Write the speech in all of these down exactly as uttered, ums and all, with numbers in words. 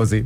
Pues sí.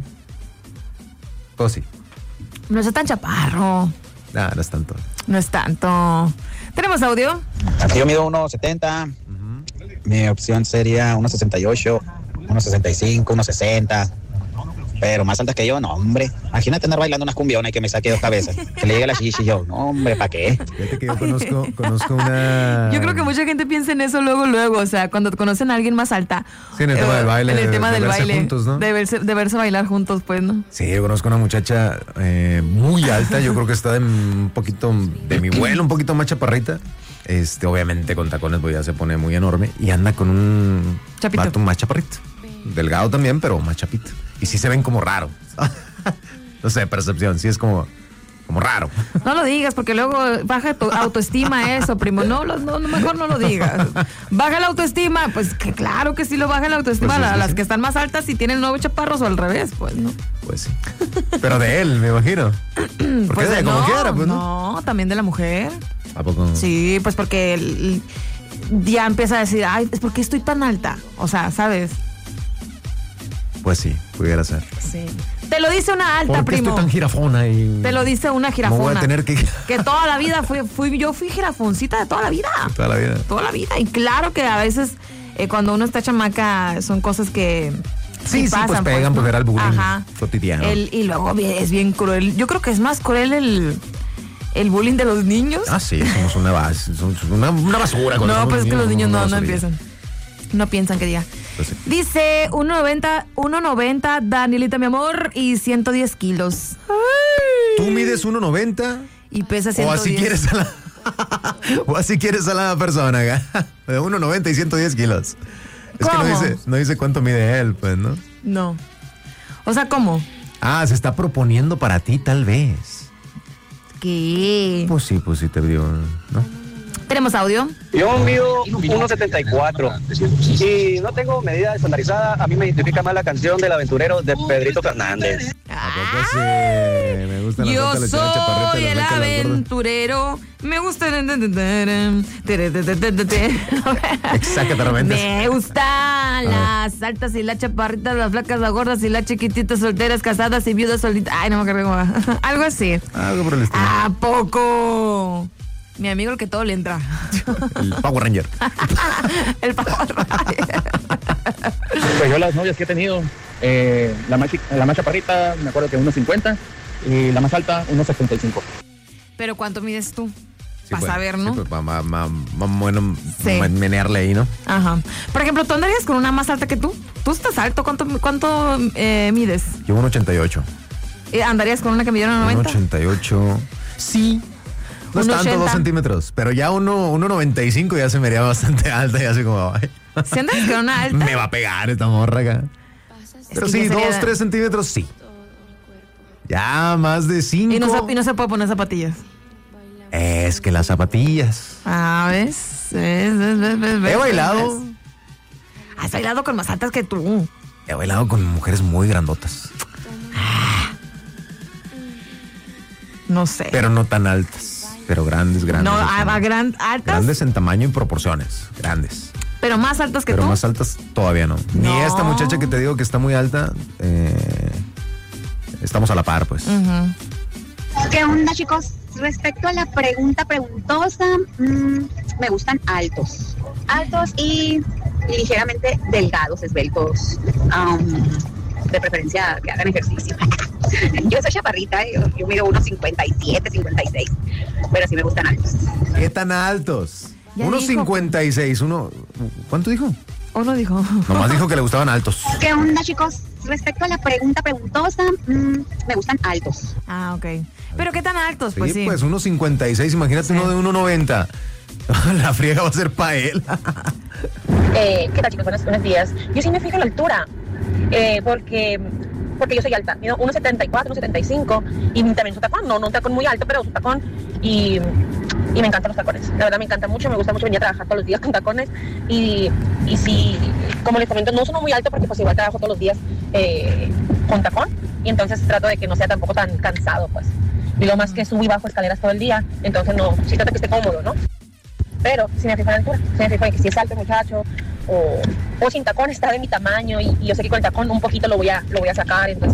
Pues sí. No es tan chaparro. No, no es tanto. No es tanto. ¿Tenemos audio? Yo mido uno setenta. Uh-huh. Mi opción sería uno sesenta y ocho, uno sesenta y cinco, uno sesenta. Pero más altas que yo, no, hombre. Imagínate andar bailando unas cumbionas y que me saque dos cabezas. Que le llegue la chichi y yo, no, hombre, ¿para qué? Fíjate que yo conozco, conozco una... Yo creo que mucha gente piensa en eso luego, luego. O sea, cuando conocen a alguien más alta. Sí, en el tema eh, del baile. En el tema de, del de verse baile. juntos, ¿no? De verse, de verse bailar juntos, pues, ¿no? Sí, yo conozco una muchacha eh, muy alta. Yo creo que está de un poquito de mi vuelo, un poquito más chaparrita. Este, obviamente con tacones, pues ya se pone muy enorme. Y anda con un Chapito. vato más chaparrito. Delgado también, pero más chapito. Y sí se ven como raro. No sé, percepción, sí es como, como raro. No lo digas, porque luego baja tu autoestima eso, primo. No, no, no, mejor no lo digas. Baja la autoestima, pues que claro que sí lo baja la autoestima. Pues sí, sí, las sí. que están más altas y tienen nueve chaparros o al revés, pues, ¿no? Pues sí. Pero de él, me imagino. ¿Por Pues qué de como no, quiera? Pues, ¿no? no, también de la mujer. ¿A poco? Sí, pues porque el- ya empieza a decir, ay, es porque estoy tan alta. O sea, ¿sabes? Pues sí, pudiera ser. Sí. Te lo dice una alta, ¿Por qué primo. estoy tan jirafona? Y Te lo dice una me jirafona. voy a tener que... Que toda la vida fui, fui yo fui jirafoncita de toda la vida. Toda la vida. Toda la vida. Y claro que a veces eh, cuando uno está chamaca son cosas que Sí, sí, pasan, pues pegan, ¿no? pues era el bullying Ajá. cotidiano. El- y luego bien- es bien cruel. Yo creo que es más cruel el, el bullying de los niños. Ah, sí, somos una base, somos una, una basura. cuando No, somos pues es que los niños somos no, una no basurilla. empiezan. No piensan que diga. Pues sí. Dice uno noventa, uno noventa, Danielita, mi amor, y ciento diez kilos. ¿Tú mides uno noventa? Y pesa O ciento diez. así quieres a la... o así quieres a la persona, ¿ga? De uno noventa y ciento diez kilos. Es que no ¿Cómo? dice, no dice cuánto mide él, pues, ¿no? No. O sea, ¿cómo? Ah, se está proponiendo para ti, tal vez. ¿Qué? Pues sí, pues sí te digo, ¿no? ¿Tenemos audio? Yo mido uno setenta y cuatro y no tengo medida estandarizada. A mí me identifica más la canción del aventurero de Pedrito Fernández. ¿A poco sí? Me gusta la Yo salsa lechera chaparrita, soy las el becas, las gordas. aventurero. Me gusta. Exactamente. Me gustan las altas y las chaparritas, las flacas, las gordas y las chiquititas, solteras, casadas y viudas solitas. Ay, no me acuerdo cómo va. Algo así. Algo por el estilo. ¿A poco? Mi amigo el que todo le entra. El Power Ranger. El Power Ranger. Pues yo las novias que he tenido, eh, la, más, chi- la más chaparrita, me acuerdo que uno cincuenta y la más alta, uno setenta y cinco. Pero ¿cuánto mides tú? Sí, Para pues, saber, sí, ¿no? pues, ma- ma- ma- bueno, Sí. ma- menearle ahí, ¿no? Ajá. Por ejemplo, ¿tú andarías con una más alta que tú? ¿Tú estás alto? ¿Cuánto, cuánto eh, mides? Yo uno ochenta y ocho. Eh, ¿Andarías con una que midiera uno noventa? ochenta y ocho. Sí. No es uno tanto, ochenta. dos centímetros. Pero ya uno, uno noventa y cinco ya se me haría bastante alta y así como, ay, ¿Si andas con una alta? me va a pegar esta morra acá. Pero que sí, ya sería- dos, tres centímetros, sí. Ya más de cinco. Y no, se, y no se puede poner zapatillas. Es que las zapatillas. Ah, ¿ves? ¿Ves? ¿Ves? ¿Ves? ¿Ves? He ¿Ves? bailado. ¿Ves? Has bailado con más altas que tú. He bailado con mujeres muy grandotas. No sé. Pero no tan altas. Pero grandes, grandes. no, así. a, a gran, altas, Grandes en tamaño y proporciones. Grandes. pero más altas que Pero tú. más altas todavía no. Ni No. esta muchacha que te digo que está muy alta. eh, estamos a la par, pues. Ujú. ¿Qué onda, chicos? Respecto a la pregunta preguntosa, mmm, me gustan altos. Altos y ligeramente delgados, esbeltos. Um, de preferencia que hagan ejercicio. Yo soy chaparrita, yo, yo mido uno cincuenta y siete, cincuenta y seis, pero sí me gustan altos. ¿Qué tan altos? Ya uno dijo. cincuenta y seis, uno... ¿Cuánto dijo? ¿O no dijo? Nomás dijo que le gustaban altos. ¿Qué onda, chicos? Respecto a la pregunta preguntosa, mmm, me gustan altos. Ah, ok. Pero ¿qué tan altos? Sí, Pues sí. pues uno cincuenta y seis, imagínate Sí. uno de uno noventa. La friega va a ser para él. Eh, ¿Qué tal, chicos? Buenos, buenos días. Yo sí me fijo en la altura, eh, porque, porque yo soy alta, mido uno setenta y cuatro, uno setenta y cinco, y también su tacón, no, no un tacón muy alto, pero su tacón, y, y me encantan los tacones. La verdad me encanta mucho, me gusta mucho venir a trabajar todos los días con tacones, y, y sí, como les comento, no sono muy alto porque pues igual trabajo todos los días eh, con tacón, y entonces trato de que no sea tampoco tan cansado, pues. Y lo más que subo y bajo escaleras todo el día, entonces no, sí trato que esté cómodo, ¿no? Pero si me fijo en la altura, si me fijo en que si es alto el muchacho, o, o sin tacón está de mi tamaño y, y yo sé que con el tacón un poquito lo voy a, lo voy a sacar, entonces